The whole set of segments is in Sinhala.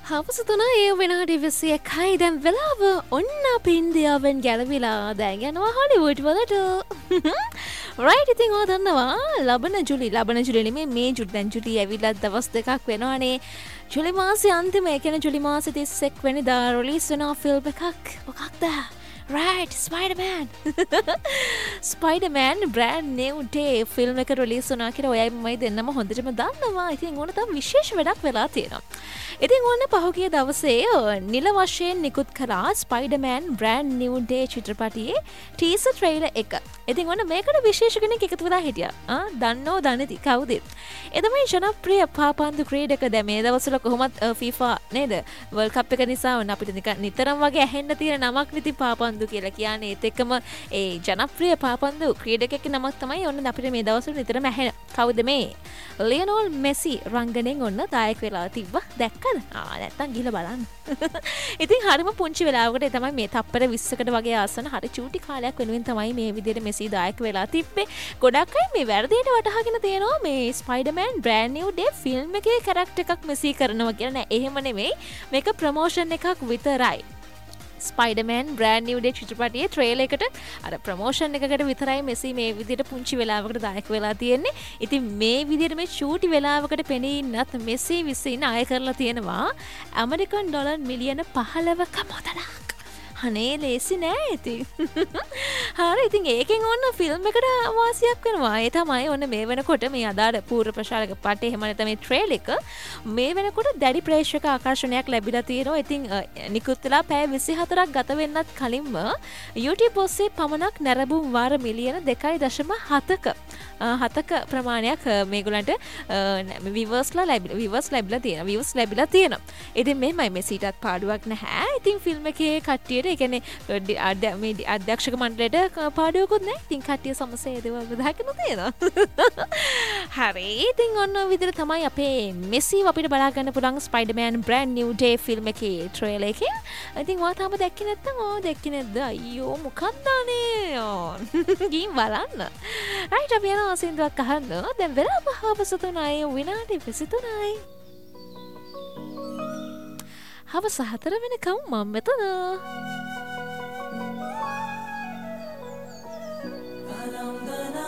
හවස 3 ඒ විනාඩි 21යි දැන් වෙලාව ඔන්න අපි ඉන්දියාවෙන් ගැලවිලා දැන් යනවා හොලිවුඩ් වලට. රයිට් ඉතින් ඔයා දන්නවා ලබන ජුලි නෙමෙයි මේ ජුලි දැන් ජුලි ඇවිල්ලා දවස් දෙකක් වෙනවනේ. ජුලි මාසේ අන්තිම ඒ කියන්නේ ජුලි මාසේ 31 වෙනිදා රිලීස් වෙන ෆිල්ම් එකක්. මොකක්ද? Right, Spider-Man. Spider-Man brand new day film එක රිලීස් වුණා කියලා ඔයයි මමයි දෙන්නම හොඳටම දන්නවා. ඉතින් ඕන තව විශේෂ වැඩක් වෙලා තියෙනවා. ඉතින් ඕන පහුගිය දවසේ නිල වශයෙන් නිකුත් කළා Spider-Man brand new day චිත්‍රපටයේ ටීසර් ට්‍රේලර් එක. ඉතින් ඕන මේකට විශේෂ කෙනෙක් එකතු වෙලා හිටියා. දන්නෝ දන්නේ කවුද? ඒ තමයි ජනප්‍රිය පාපන්දු ක්‍රීඩක දැන් මේ දවස්වල කොහොමත් FIFA නේද? World Cup එක නිසා ඕන අපිට නිතරම වගේ ඇහෙන්න තියෙන නමක් නිති පාපන්දු කියලා කියන්නේ. ඒත් එක්කම ඒ ජනප්‍රිය පාපන්දු ක්‍රීඩකෙක්ගේ නමක් තමයි ඔන්න අපිට මේ දවස්වල නිතරම ඇහෙන. කවුද මේ? ලියනෝල් මෙසි රංගනයෙන් ඔන්න දායක වෙලා තිබ්බා. දැක්කද? නැත්තම් ගිහලා බලන්න. ඉතින් හරිම පුංචි වෙලාවකට තමයි මේ තප්පර 20කට වගේ ආසන හරි චූටි කාලයක් වෙනුවෙන් තමයි මේ විදිහට මෙසි දායක වෙලා තිබ්බේ. ගොඩක් අය මේ වැරදියට වටහාගෙන තියෙනවා මේ Spider-Man brand New day film එකේ කැරක්ටර් එකක් මෙසි කරනවා කියලා. නෑ එහෙම නෙමෙයි. මේක ප්‍රොමෝෂන් එකක් විතරයි. ස්පයිඩර්මෑන් බ්‍රෑන්ඩ් නිව් ඩේ චිත්‍රපටයේ ට්‍රේලර් එකට අර ප්‍රොමෝෂන් එකකට විතරයි මෙසි මේ විදිහට පුංචි වෙලාවකට දායක වෙලා තියෙන්නේ. ඉතින් මේ විදිහට මේ චූටි වෙලාවකට පෙනී ඉන්නත් මෙසි විසින් අය කරලා තියෙනවා ඇමරිකන් ඩොලර් මිලියන 15ක මුදලක්. අනේ ලේසි නෑ ඉතින්. හරි ඉතින් ඒකෙන් ඔන්න ෆිල්ම් එකට වාසියක් වෙනවා. ඒ තමයි ඔන්න මේ වෙනකොට මේ අදාළ පූර්ව ප්‍රචාරක පාඨය එහෙම නැත්නම් මේ ට්‍රේලර් එක මේ වෙනකොට දැඩි ප්‍රේක්ෂක ආකර්ෂණයක් ලැබිලා තියෙනවා. ඉතින් නිකුත් වෙලා පැය 24ක් ගත වෙන්නත් කලින්ම YouTube ඔස්සේ පමණක් නැරඹුම් වාර මිලියන 2.7ක ප්‍රමාණයක් මේගොල්ලන්ට views ලැබිලා තියෙනවා. ඉතින් මේමයි මෙසිටත් පාඩුවක් නැහැ. ඉතින් ෆිල්ම් එකේ කට්ටියට ඒ කියන්නේ මේ අධ්‍යක්ෂක මණ්ඩලයට පාඩුවකුත් නැහැ. ඉතින් කට්ටිය සමසේ දේවල් බෙදාගෙන තියෙනවා. හරි. ඉතින් ඔන්න විදිහට තමයි අපේ මෙසිව අපිට බලා ගන්න පුළුවන් Spider-Man brand New day film එකේ ට්‍රේලර් එකෙන්. ඉතින් ඔයා තාම දැක්කේ නැත්නම් දැක්කේ නැද්ද? අයියෝ මොකක්ද අනේ. ගිහින් බලන්න. රයිට් අපි යනවා සින්දුවක් අහන්න. දැන් වෙලාව හවස 3යි විනාඩි 23යි. හවස 4 වෙනකම් මම මෙතන.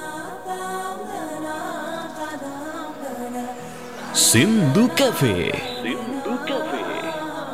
Sindhu Cafe